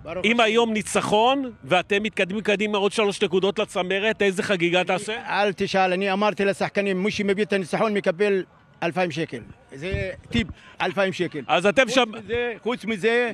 אם היום ניצחון, ואתם מתקדמים קדימה עוד 3 נקודות לצמרת, איזה חגיגה תעשה? אל תשאל, אני אמרתי לשחקנים, מי שמביא את הניצחון מקבל 2,000 שקל. זה טיפ, 2,000 שקל. אז אתם שם... חוץ מזה,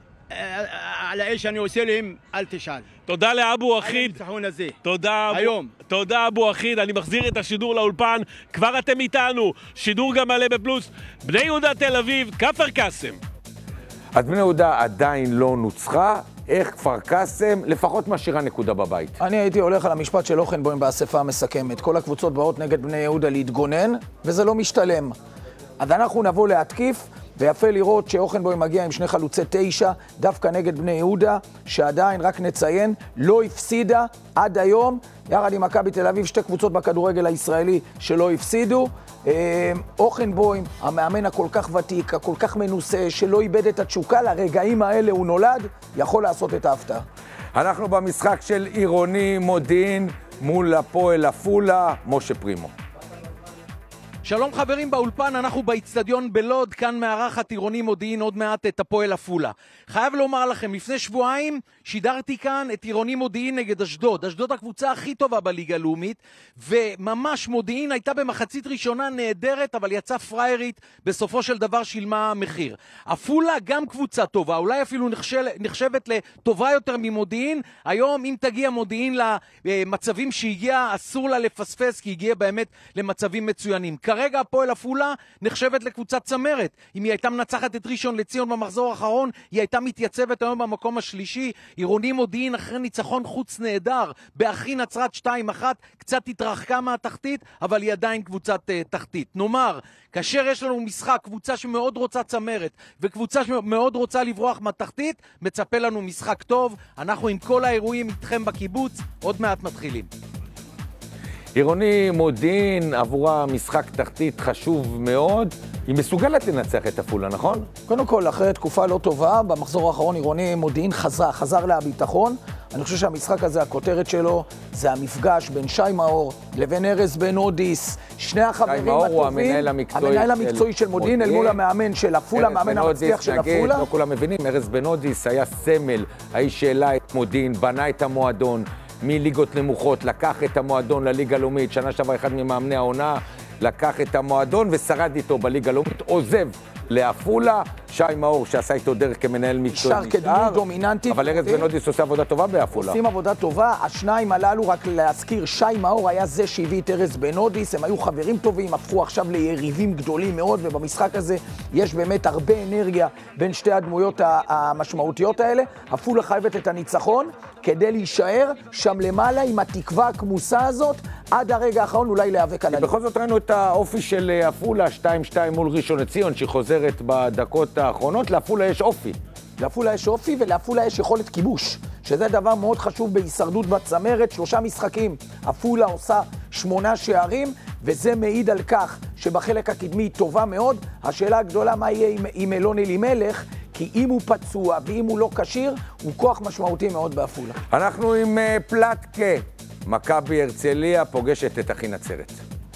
על האש אני עושה להם, אל תשאל. תודה לאבו אחיד. הניצחון הזה. תודה אבו אחיד, אני מחזיר את השידור לאולפן. כבר אתם איתנו, שידור גם מלא בפלוס. בני יהודה תל אביב, כפר קאסם. אז בני יהודה עדיין לא נוצחה, איך כפר קאסם לפחות משאירה נקודה בבית? אני הייתי הולך על המשפט של אוכנבוים באספה המסכמת. כל הקבוצות באות נגד בני יהודה להתגונן, וזה לא משתלם. אז אנחנו נבוא להתקיף, ויפה לראות שאוכנבוים מגיע עם 2 חלוצי 9, דווקא נגד בני יהודה, שעדיין, רק נציין, לא הפסידה עד היום, יחד עם מכבי תל אביב, 2 קבוצות בכדורגל הישראלי שלא הפסידו. אוכנבוים, המאמן הכל כך ותיק, הכל כך מנוסה, שלא איבד את התשוקה, לרגעים האלה הוא נולד, יכול לעשות את ההפתעה. אנחנו במשחק של עירוני מודיעין מול הפועל עפולה, משה פרימו. שלום חברים באולפן, אנחנו באצטדיון בלוד, כאן מארחת עירוני מודיעין עוד מעט את הפועל עפולה. חייב לומר לכם, לפני שבועיים שידרתי כאן את עירוני מודיעין נגד אשדוד. אשדוד הקבוצה הכי טובה בליגה הלאומית, וממש מודיעין הייתה במחצית ראשונה נהדרת, אבל יצאה פריירית, בסופו של דבר שילמה מחיר. עפולה גם קבוצה טובה, אולי אפילו נחשבת לטובה יותר ממודיעין. היום אם תגיע מודיעין למצבים שהגיע, אסור לה לפספס, כי הגיע באמת למצבים מצוינים. כרגע הפועל עפולה נחשבת לקבוצת צמרת. אם היא הייתה מנצחת את ראשון לציון במחזור האחרון, היא הייתה מתייצבת היום במקום השלישי. עירוני מודיעין אחרי ניצחון חוץ נהדר, באחי נצרת 2-1, קצת התרחקה מהתחתית, אבל היא עדיין קבוצת תחתית. נאמר, כאשר יש לנו משחק, קבוצה שמאוד רוצה צמרת, וקבוצה שמאוד רוצה לברוח מהתחתית, מצפה לנו משחק טוב. אנחנו עם כל האירועים איתכם בקיבוץ, עוד מעט מתחילים. עירוני מודיעין עבורה משחק תחתית חשוב מאוד, היא מסוגלת לנצח את עפולה, נכון? קודם כל, אחרי תקופה לא טובה, במחזור האחרון עירוני מודיעין חזר לביטחון. אני חושב שהמשחק הזה, הכותרת שלו, זה המפגש בין שי מאור לבין ארז בן אודיס, שני החברים הטובים. שי מאור הוא המנהל המקצועי של מודיעין, אל מול המאמן של עפולה, המאמן המצליח של עפולה. לא כולם מבינים, ארז בן אודיס היה סמל, האיש שהעלה את מודיעין, בנה את המועדון, מליגות נמוכות, לקח את המועדון לליגה הלאומית, שנה שעברה אחד ממאמני העונה, לקח את המועדון ושרד איתו בליגה הלאומית, עוזב לעפולה, שי מאור שעשה איתו דרך כמנהל מקצועי נשאר כדמות דומיננטית. אבל ארז בן אודיס עושה עבודה טובה בעפולה. עושים עבודה טובה, השניים הללו, רק להזכיר, שי מאור היה זה שהביא את ארז בן אודיס, הם היו חברים טובים, הפכו עכשיו ליריבים גדולים מאוד, ובמשחק הזה יש באמת הרבה אנרגיה בין שתי הדמויות המשמעותיות האלה. עפולה חייבת את הניצחון כדי להישאר שם למעלה עם התקווה הכמוסה הזאת, עד הרגע האחרון אולי להיאבק על הליגה. בכל זאת ראינו את האופי של עפולה, 2-2 מול ראשון לציון, שחוזרת בדקות האחרונות. לעפולה יש אופי. לעפולה יש אופי ולעפולה יש יכולת כיבוש, שזה דבר מאוד חשוב בהישרדות בצמרת. 3 משחקים, עפולה עושה 8 שערים, וזה מעיד על כך שבחלק הקדמי טובה מאוד. השאלה הגדולה מה יהיה עם אלון אלימלך, כי אם הוא פצוע ואם הוא לא כשיר, הוא כוח משמעותי מאוד בעפולה. אנחנו עם פלטקה, מכבי הרצליה פוגשת את אחי נצרת.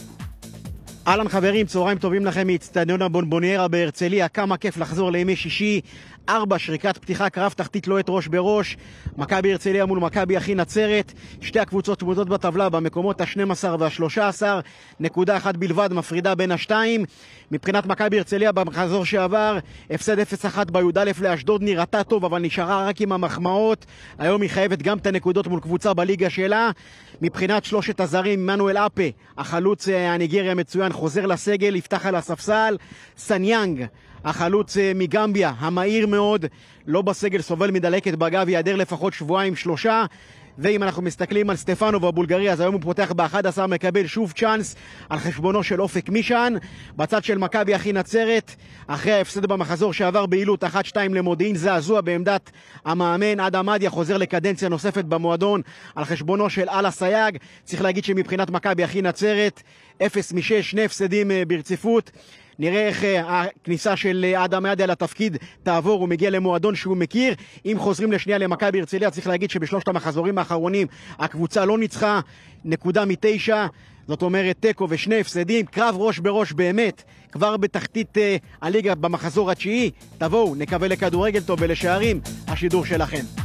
אהלן חברים, צהריים טובים לכם מאצטדיון הבונבוניירה בהרצליה. כמה כיף לחזור לימי שישי. 4 שריקת פתיחה, קרב תחתית לוהט ראש בראש. מכבי הרצליה מול מכבי אחי נצרת. שתי הקבוצות שמודות בטבלה במקומות ה-12 וה-13. נקודה אחת בלבד מפרידה בין השתיים. מבחינת מכבי הרצליה במחזור שעבר, הפסד 0-1 בי"א לאשדוד, נראתה טוב אבל נשארה רק עם המחמאות. היום היא חייבת גם את הנקודות מול קבוצה בליגה שלה. מבחינת 3 הזרים, מנואל אפה, החלוץ הניגרי המצוין, חוזר לסגל, יפתח על הספסל. סניאנג, החלוץ מגמביה, המהיר מאוד, לא בסגל, סובל מדלקת בגב, יעדר לפחות 2-3. ואם אנחנו מסתכלים על סטפנוב הבולגרי, אז היום הוא פותח ב-11, מקבל שוב צ'אנס על חשבונו של אופק מישן. בצד של מכבי אחי נצרת, אחרי ההפסד במחזור שעבר בעילות 1-2 למודיעין, זעזוע בעמדת המאמן. אדם מדיה חוזר לקדנציה נוספת במועדון על חשבונו של אלה סייג. צריך להגיד שמבחינת מכבי אחי נצרת 0-6, 2 הפסדים ברציפות. נראה איך הכניסה של אדם מדיה לתפקיד תעבור, הוא מגיע למועדון שהוא מכיר. אם חוזרים לשנייה למכבי הרצליה, צריך להגיד שבשלושת המחזורים האחרונים הקבוצה לא ניצחה, 1-9, זאת אומרת תיקו ו2 הפסדים, קרב ראש בראש באמת, כבר בתחתית הליגה במחזור התשיעי. תבואו, נקווה לכדורגל טוב ולשערים, השידור שלכם.